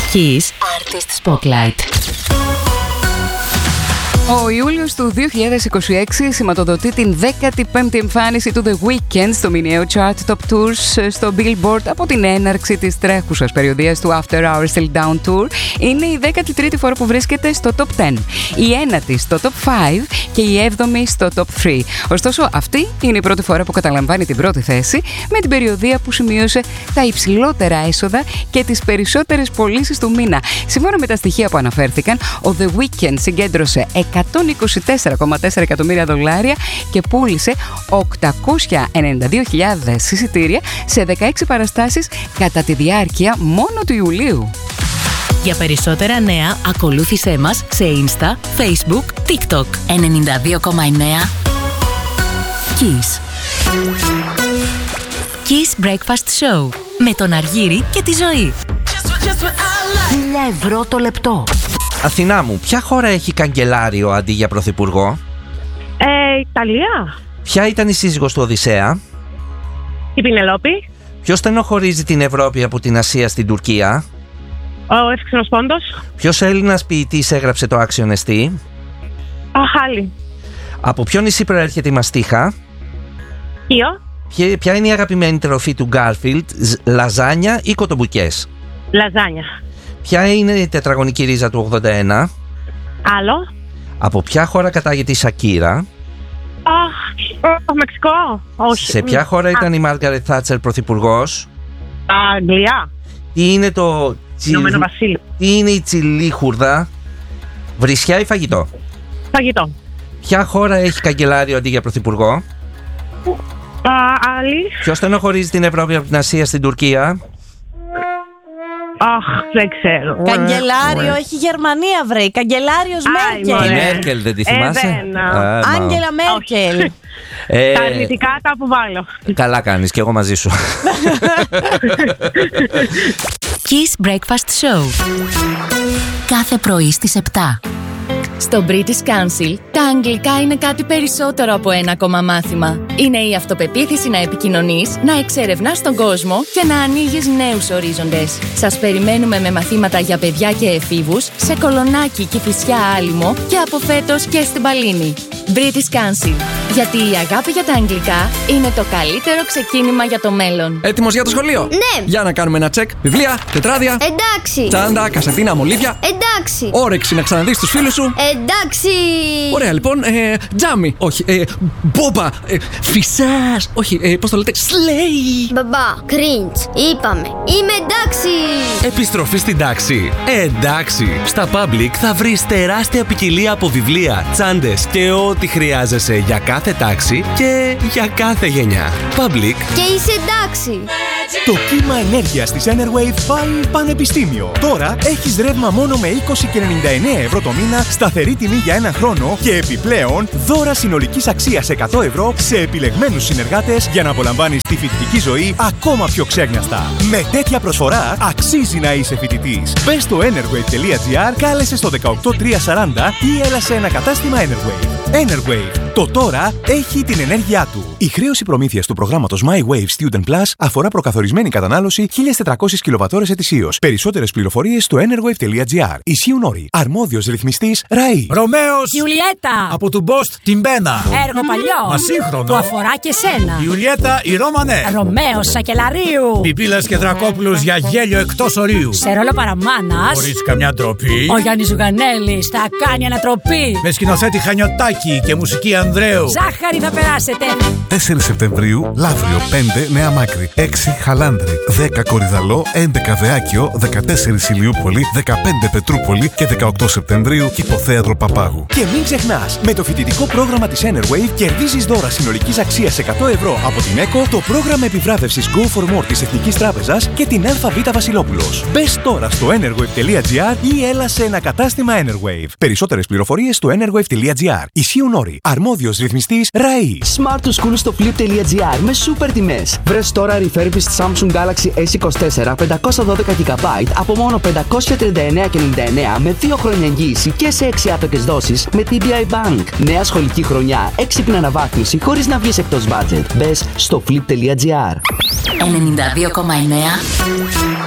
Kiss Artist Spotlight. Ο Ιούλιος του 2026 σηματοδοτεί την 15η εμφάνιση του The Weeknd στο μηνιαίο chart Top Tours στο Billboard από την έναρξη της τρέχουσας περιοδίας του After Hours Till Down Tour. Είναι η 13η φορά που βρίσκεται στο Top 10, η 9η στο Top 5 και η 7η στο Top 3. Ωστόσο, αυτή είναι η πρώτη φορά που καταλαμβάνει την πρώτη θέση με την περιοδία που σημείωσε τα υψηλότερα έσοδα και τις περισσότερες πωλήσεις του μήνα. Σύμφωνα με τα στοιχεία που αναφέρθηκαν, ο The Weeknd συγκέντρωσε $124,4 εκατομμύρια και πούλησε 892.000 εισιτήρια σε 16 παραστάσεις κατά τη διάρκεια μόνο του Ιουλίου. Για περισσότερα νέα, ακολούθησέ μας σε Insta, Facebook, TikTok. 92,9 Kiss. Kiss Breakfast Show με τον Αργύρη και τη Ζωή. 1.000 ευρώ το λεπτό. Αθηνά μου, ποια χώρα έχει καγκελάριο αντί για πρωθυπουργό? Ιταλία. Ποια ήταν η σύζυγος του Οδυσσέα? Η Πινελόπη. Ποιος στενοχωρίζει την Ευρώπη από την Ασία στην Τουρκία? Ο Εύξηνος Πόντος. Ποιος Έλληνας ποιητής έγραψε το Άξιον Εστί? Χάλι. Από ποιο νησί προέρχεται η μαστίχα? Κίο. Ποια είναι η αγαπημένη τροφή του Γκάρφιλντ, λαζάνια ή κοτομπουκές? Λαζάνια. Ποια είναι η τετραγωνική ρίζα του 81? Άλλο. Από ποια χώρα κατάγεται η Σακύρα? Μεξικό. Όχι. Σε ποια χώρα ήταν η Μάργαρετ Θάτσερ πρωθυπουργός? Αγγλία. Τι είναι το Ηνωμένο Βασίλειο. Τι είναι η τσιλίχουρδα? Βρισιά ή φαγητό? Φαγητό. Ποια χώρα έχει καγκελάριο αντί για πρωθυπουργό? Άλλη. Ποιος στενοχωρίζει την Ευρώπη από την Ασία στην Τουρκία? Δεν ξέρω. Καγκελάριο έχει Γερμανία, βρε. Καγκελάριος Μέρκελ. Η Μέρκελ δεν τη θυμάσαι? Άγγελα Μέρκελ. Τα αρνητικά τα αποβάλλω. Καλά κάνεις, και εγώ μαζί σου. Kiss Breakfast Show. Κάθε πρωί στις 7. Στο British Council, τα αγγλικά είναι κάτι περισσότερο από ένα ακόμα μάθημα. Είναι η αυτοπεποίθηση να επικοινωνείς, να εξερευνάς τον κόσμο και να ανοίγεις νέους ορίζοντες. Σας περιμένουμε με μαθήματα για παιδιά και εφήβους σε Κολονάκι, Κηφισιά, Άλυμο και από φέτος και στην Παλίνη. British Council. Γιατί η αγάπη για τα αγγλικά είναι το καλύτερο ξεκίνημα για το μέλλον. Έτοιμος για το σχολείο? Ναι. Για να κάνουμε ένα τσεκ. Βιβλία, τετράδια. Εντάξει. Τσάντα, κασετίνα, μολύβια. Εντάξει. Όρεξη να ξαναδείς τους φίλους σου. Εντάξει. Ωραία, λοιπόν. Τζάμι. Όχι. Μπόμπα. Φυσάς. Όχι. Πώς το λέτε? Σλέι. Μπαμπά, cringe. Είπαμε. Είμαι εντάξει. Επιστροφή στην τάξη. Εντάξει. Στα Public θα βρεις τεράστια ποικιλία από βιβλία, τσάντες και ό,τι χρειάζεσαι για κάθε τάξη και για κάθε γενιά. Public. Και είσαι εντάξει. Το κύμα ενέργειας της Enerwave πάει πανεπιστήμιο. Τώρα έχεις ρεύμα μόνο με 20 και 99 ευρώ το μήνα, σταθερή τιμή για ένα χρόνο και επιπλέον δώρα συνολικής αξίας 100 ευρώ σε επιλεγμένους συνεργάτες για να απολαμβάνεις τη φοιτητική ζωή ακόμα πιο ξέγνιαστα. Με τέτοια προσφορά αξίζει να είσαι φοιτητής. Μπες στο enerwave.gr, κάλεσε στο 18340 ή έλα σε ένα κατάστημα Enerwave. Enerwave. Το τώρα έχει την ενέργειά του. Η χρέωση προμήθειας του προγράμματος My Wave Student Plus αφορά προκαθορισμένη κατανάλωση 1.400 κιλοβατώρες ετησίως. Περισσότερες πληροφορίες στο enerwave.gr. Ισχύουν όροι. Αρμόδιος ρυθμιστής ΡΑΗ. Ρωμαίος Ιουλιέτα. Από του Μπόστ την Μπένα. Έργο παλιό. Μα σύγχρονο. Του αφορά και σένα. Ιουλιέτα η Ρώμανε. Ρωμαίος Σακελαρίου. Πιπίλας και Δρακόπουλος για γέλιο εκτός ορίου. Σε ρόλο παραμάνας. Χωρίς καμιά ντροπή. Ο Γιάννης Ζουγανέλης θα κάνει ανατροπή. Με σκηνοθέτη Χανιωτάκη και μουσική Ανδρέου. Ζάχαρη θα περάσετε. 4 Σεπτεμβρίου, Λαύριο 5 Νέα Μάκρη, 6 Χαλάνδρη, 10 Κορυδαλό, 11 Δεάκιο, 14 Ηλιούπολη, 15 Πετρούπολη και 18 Σεπτεμβρίου Υποθέατρο Παπάγου. Και μην ξεχνάς, με το φοιτητικό πρόγραμμα της Enerwave κερδίζεις δώρα συνολικής αξίας 100 ευρώ από την ΕΚΟ, το πρόγραμμα επιβράβευσης Go for More της Εθνικής Τράπεζας και την ΑΒ Βασιλόπουλος. Μπες τώρα στο enerwave.gr ή έλα σε ένα κατάστημα Enerwave. Περισσότερες πληροφορίες στο enerwave.gr. Ισχύουν όροι. Αρμόδιος ρυθμιστής ΡΑΗ. Smart to School στο flip.gr με super τιμές. Βρες τώρα refurbished Samsung Galaxy S24 512 GB από μόνο 539,99 με 2 χρόνια εγγύηση και σε 6 άτοκες δόσεις με TBI Bank. Νέα σχολική χρονιά, έξυπνη αναβάθμιση χωρίς να βγεις εκτός budget. Μπες στο flip.gr. 92,9